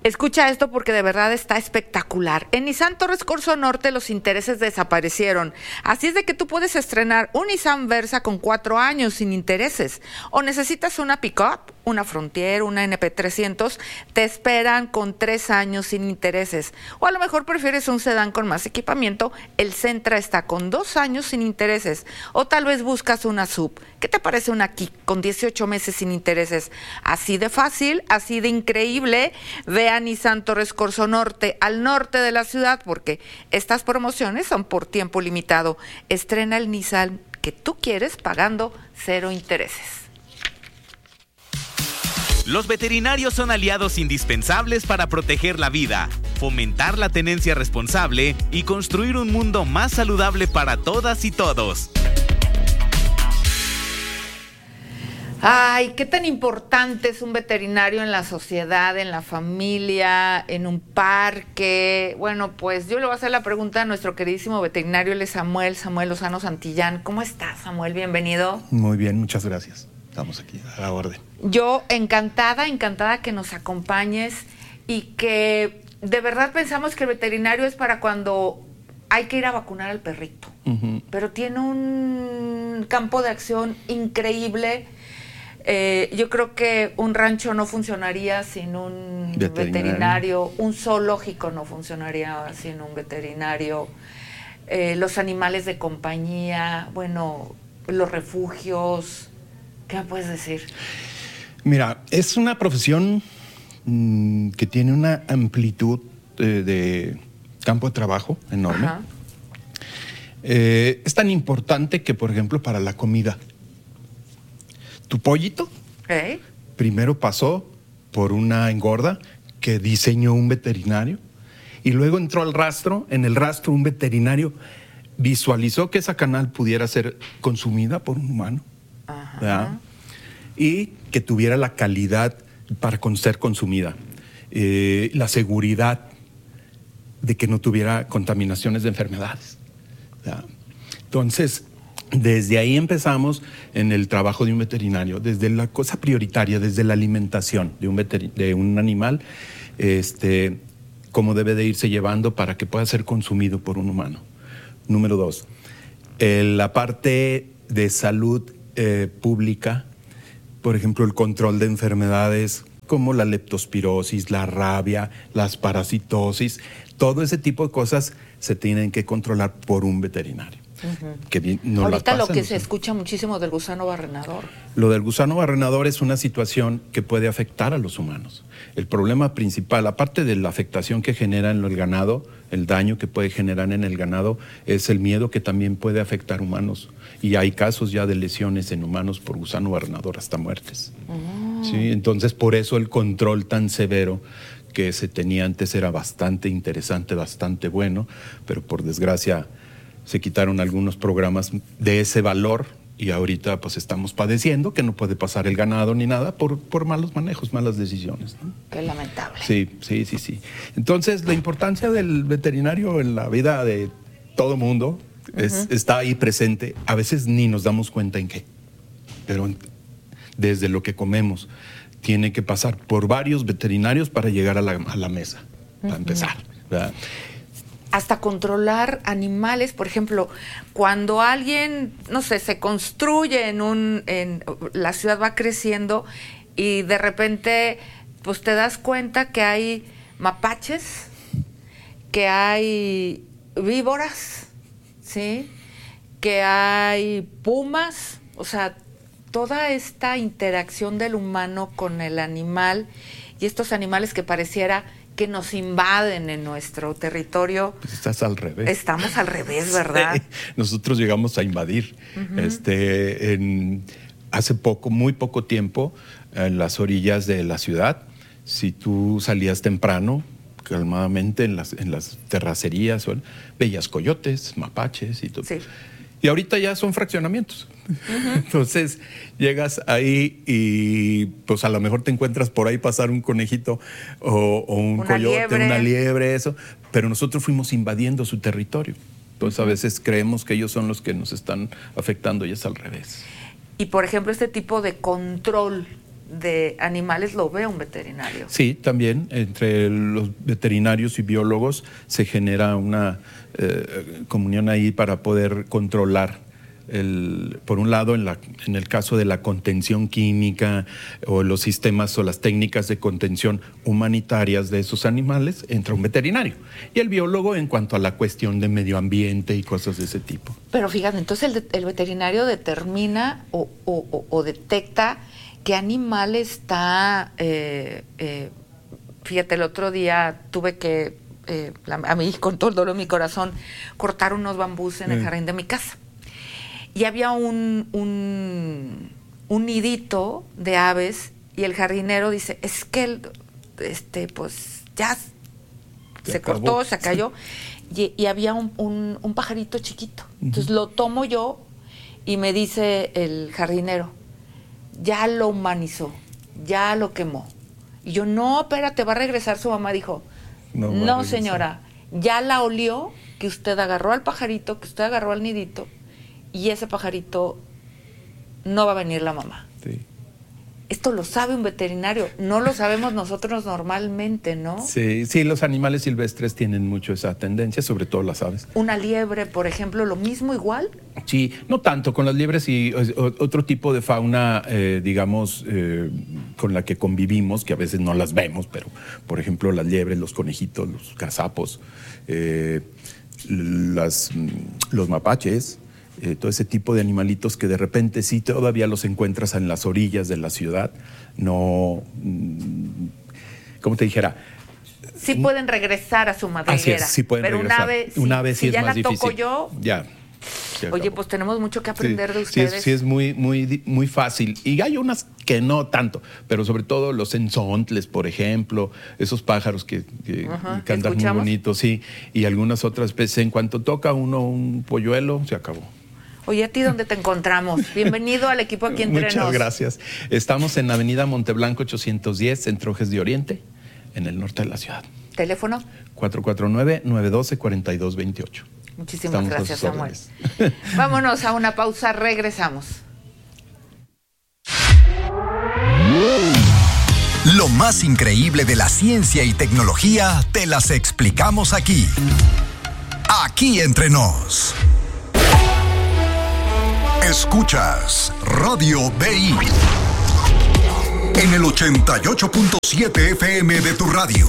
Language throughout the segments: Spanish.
Escucha esto porque de verdad está espectacular. En Nissan Torres Corso Norte los intereses desaparecieron. Así es de que tú puedes estrenar un Nissan Versa con 4 años sin intereses. O necesitas una pick-up, una Frontier, una NP300, te esperan con 3 años sin intereses. O a lo mejor prefieres un sedán con más equipamiento, el Sentra está con 2 años sin intereses. O tal vez buscas una SUV. ¿Qué te parece una Kik con 18 meses sin intereses? Así de fácil, así de increíble. Ve a Nissan Torres Corso Norte, al norte de la ciudad, porque estas promociones son por tiempo limitado. Estrena el Nissan que tú quieres pagando 0 intereses. Los veterinarios son aliados indispensables para proteger la vida, fomentar la tenencia responsable y construir un mundo más saludable para todas y todos. Ay, qué tan importante es un veterinario en la sociedad, en la familia, en un parque. Bueno, pues yo le voy a hacer la pregunta a nuestro queridísimo veterinario, él es Samuel Lozano Santillán. ¿Cómo estás, Samuel? Bienvenido. Muy bien, muchas gracias. Estamos aquí a la orden. Yo encantada que nos acompañes y que de verdad pensamos que el veterinario es para cuando hay que ir a vacunar al perrito. Pero tiene un campo de acción increíble. Yo creo que un rancho no funcionaría sin un veterinario, un zoológico no funcionaría sin un veterinario, los animales de compañía, bueno, los refugios. ¿Qué me puedes decir? Mira, es una profesión que tiene una amplitud de campo de trabajo enorme. Es tan importante que, por ejemplo, para la comida, tu pollito primero pasó por una engorda que diseñó un veterinario y luego entró al rastro. En el rastro un veterinario visualizó que esa canal pudiera ser consumida por un humano y que tuviera la calidad para ser consumida, la seguridad de que no tuviera contaminaciones de enfermedades. Entonces, desde ahí empezamos en el trabajo de un veterinario, desde la cosa prioritaria, desde la alimentación de un animal, cómo debe de irse llevando para que pueda ser consumido por un humano. Número 2, la parte de salud pública, por ejemplo, el control de enfermedades como la leptospirosis, la rabia, las parasitosis, todo ese tipo de cosas se tienen que controlar por un veterinario. Que no ahorita lo que se escucha muchísimo del gusano barrenador. Lo del gusano barrenador es una situación que puede afectar a los humanos. El problema principal, aparte de la afectación que genera en el ganado, el daño que puede generar en el ganado, es el miedo que también puede afectar humanos. Y hay casos ya de lesiones en humanos por gusano barrenador, hasta muertes. ¿Sí? Entonces, por eso el control tan severo que se tenía antes era bastante interesante, bastante bueno, pero por desgracia se quitaron algunos programas de ese valor y ahorita pues estamos padeciendo que no puede pasar el ganado ni nada por malos manejos, malas decisiones, ¿no? Qué lamentable. Sí. Entonces, la importancia del veterinario en la vida de todo mundo está ahí presente. A veces ni nos damos cuenta en qué, pero desde lo que comemos tiene que pasar por varios veterinarios para llegar a la mesa, para empezar, ¿verdad? Hasta controlar animales, por ejemplo, cuando alguien, no sé, se construye la ciudad va creciendo y de repente pues te das cuenta que hay mapaches, que hay víboras, ¿sí? Que hay pumas, o sea, toda esta interacción del humano con el animal y estos animales que pareciera que nos invaden en nuestro territorio. Pues estás al revés. Estamos al revés, ¿verdad? Sí, nosotros llegamos a invadir. Hace muy poco tiempo, en las orillas de la ciudad, si tú salías temprano, calmadamente en las terracerías, veías coyotes, mapaches y todo. Sí. Y ahorita ya son fraccionamientos. Entonces llegas ahí y pues a lo mejor te encuentras por ahí pasar un conejito o un coyote, una liebre, eso. Pero nosotros fuimos invadiendo su territorio. Entonces a veces creemos que ellos son los que nos están afectando y es al revés. Y por ejemplo este tipo de control de animales lo ve un veterinario. Sí, también entre los veterinarios y biólogos se genera una comunión ahí para poder controlar. Por un lado, en el caso de la contención química o los sistemas o las técnicas de contención humanitarias de esos animales, entra un veterinario. Y el biólogo en cuanto a la cuestión de medio ambiente y cosas de ese tipo. Pero fíjate, entonces el veterinario determina o detecta qué animal está... fíjate, el otro día tuve que, a mí con todo el dolor de mi corazón, cortar unos bambús en el jardín de mi casa. Y había un nidito de aves y el jardinero dice, es que pues ya se cortó, se cayó. Y había un pajarito chiquito. Entonces lo tomo yo y me dice el jardinero, ya lo humanizó, ya lo quemó. Y yo, no, espérate, va a regresar su mamá. Dijo, no señora, ya la olió, que usted agarró al pajarito, que usted agarró al nidito, y ese pajarito no va a venir la mamá. Sí. Esto lo sabe un veterinario, no lo sabemos nosotros normalmente, ¿no? Sí, sí, los animales silvestres tienen mucho esa tendencia, sobre todo las aves. ¿Una liebre, por ejemplo, lo mismo igual? Sí, no tanto, con las liebres y otro tipo de fauna, digamos, con la que convivimos, que a veces no las vemos, pero, por ejemplo, las liebres, los conejitos, los gazapos, los mapaches, todo ese tipo de animalitos que de repente sí todavía los encuentras en las orillas de la ciudad, no, ¿cómo te dijera? Sí pueden regresar a su madriguera. Así es, sí pueden regresar. Pero un ave sí si es más difícil. Si ya la toco yo... Ya. Oye, pues tenemos mucho que aprender de ustedes. Sí, es muy fácil. Y hay unas que no tanto, pero sobre todo los enzontles, por ejemplo, esos pájaros que cantan muy bonitos, sí, y algunas otras especies. En cuanto toca uno un polluelo, se acabó. Oye, ¿a ti dónde te encontramos? Bienvenido al equipo Aquí Entre Nos. Muchas gracias. Estamos en Avenida Monteblanco 810, en Trojes de Oriente, en el norte de la ciudad. ¿Teléfono? 449-912-4228. Muchísimas gracias, Samuel. Vámonos a una pausa, regresamos. Lo más increíble de la ciencia y tecnología te las explicamos aquí. Aquí Entre Nos. Escuchas Radio BI en el 88.7 FM de tu radio.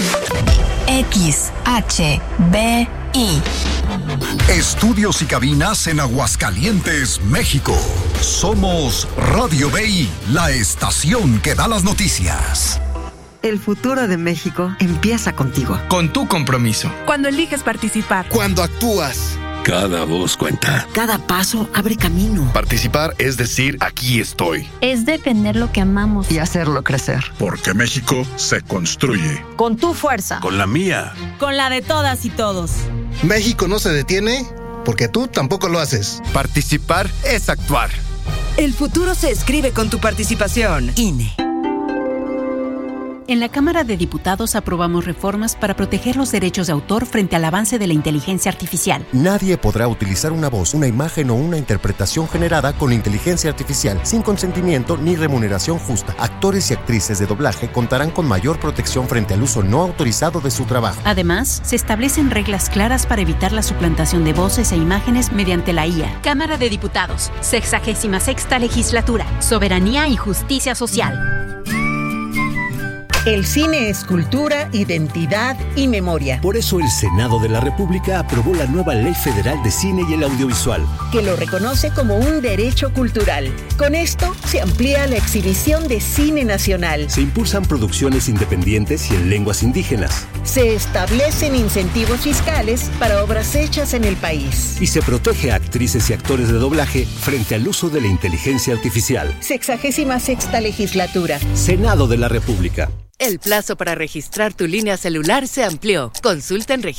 XHBI. Estudios y cabinas en Aguascalientes, México. Somos Radio BI, la estación que da las noticias. El futuro de México empieza contigo. Con tu compromiso. Cuando eliges participar. Cuando actúas. Cada voz cuenta. Cada paso abre camino. Participar es decir, aquí estoy. Es defender lo que amamos. Y hacerlo crecer. Porque México se construye. Con tu fuerza. Con la mía. Con la de todas y todos. México no se detiene porque tú tampoco lo haces. Participar es actuar. El futuro se escribe con tu participación. INE. En la Cámara de Diputados aprobamos reformas para proteger los derechos de autor frente al avance de la inteligencia artificial. Nadie podrá utilizar una voz, una imagen o una interpretación generada con inteligencia artificial sin consentimiento ni remuneración justa. Actores y actrices de doblaje contarán con mayor protección frente al uso no autorizado de su trabajo. Además, se establecen reglas claras para evitar la suplantación de voces e imágenes mediante la IA. Cámara de Diputados, 66ª Legislatura, Soberanía y Justicia Social. El cine es cultura, identidad y memoria. Por eso el Senado de la República aprobó la nueva Ley Federal de Cine y el Audiovisual, que lo reconoce como un derecho cultural. Con esto se amplía la exhibición de cine nacional. Se impulsan producciones independientes y en lenguas indígenas. Se establecen incentivos fiscales para obras hechas en el país. Y se protege a actrices y actores de doblaje frente al uso de la inteligencia artificial. 66ª Legislatura. Senado de la República. El plazo para registrar tu línea celular se amplió. Consulta en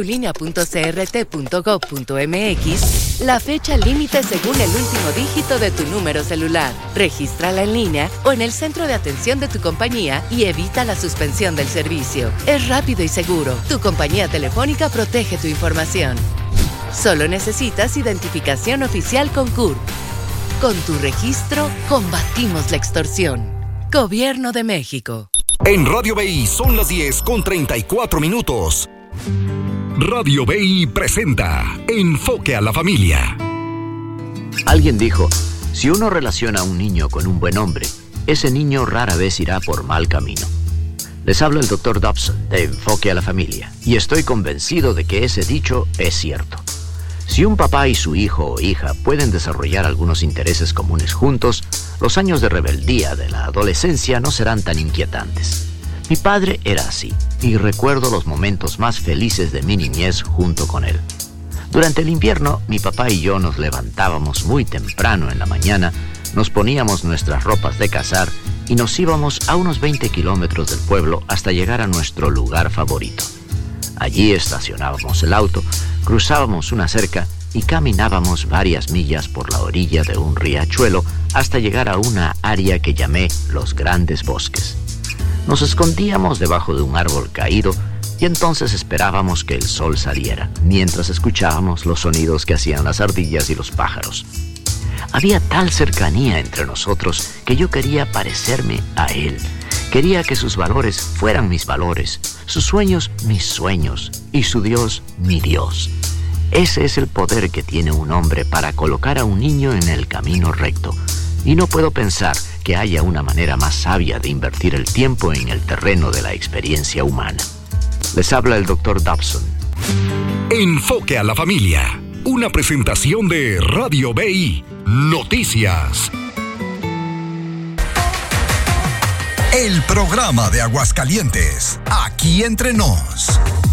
registratulinea.crt.gov.mx la fecha límite según el último dígito de tu número celular. Regístrala en línea o en el centro de atención de tu compañía y evita la suspensión del servicio. Es rápido y seguro. Tu compañía telefónica protege tu información. Solo necesitas identificación oficial con CURP. Con tu registro, combatimos la extorsión. Gobierno de México. En Radio BI son las 10:34. Radio BI presenta Enfoque a la Familia. Alguien dijo, si uno relaciona a un niño con un buen hombre, ese niño rara vez irá por mal camino. Les habla el Dr. Dobson de Enfoque a la Familia, y estoy convencido de que ese dicho es cierto. Si un papá y su hijo o hija pueden desarrollar algunos intereses comunes juntos, los años de rebeldía de la adolescencia no serán tan inquietantes. Mi padre era así, y recuerdo los momentos más felices de mi niñez junto con él. Durante el invierno, mi papá y yo nos levantábamos muy temprano en la mañana, nos poníamos nuestras ropas de cazar y nos íbamos a unos 20 kilómetros del pueblo hasta llegar a nuestro lugar favorito. Allí estacionábamos el auto, cruzábamos una cerca y caminábamos varias millas por la orilla de un riachuelo hasta llegar a una área que llamé los Grandes Bosques. Nos escondíamos debajo de un árbol caído y entonces esperábamos que el sol saliera, mientras escuchábamos los sonidos que hacían las ardillas y los pájaros. Había tal cercanía entre nosotros que yo quería parecerme a él. Quería que sus valores fueran mis valores, sus sueños mis sueños y su Dios mi Dios. Ese es el poder que tiene un hombre para colocar a un niño en el camino recto. Y no puedo pensar que haya una manera más sabia de invertir el tiempo en el terreno de la experiencia humana. Les habla el Dr. Dobson. Enfoque a la Familia. Una presentación de Radio BI Noticias. El programa de Aguascalientes, aquí entre nos.